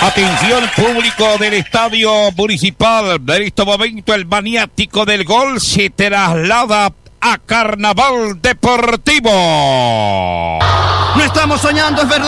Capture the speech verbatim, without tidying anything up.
Atención público del Estadio Municipal. En este momento el maniático del gol se traslada a Carnaval Deportivo. No estamos soñando, es verdad.